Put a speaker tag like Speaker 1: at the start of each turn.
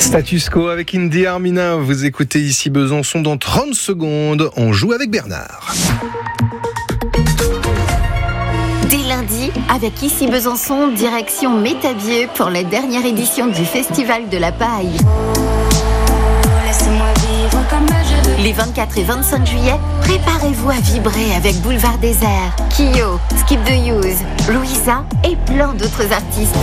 Speaker 1: Status quo avec Indy Armina. Vous écoutez ici Besançon. Dans 30 secondes, on joue avec Bernard.
Speaker 2: Dès lundi, avec Ici Besançon, direction Métabieu pour la dernière édition du Festival de la Paille. Les 24 et 25 juillet, préparez-vous à vibrer avec Boulevard Désert, Kyo, Skip the Use, Louisa et plein d'autres artistes.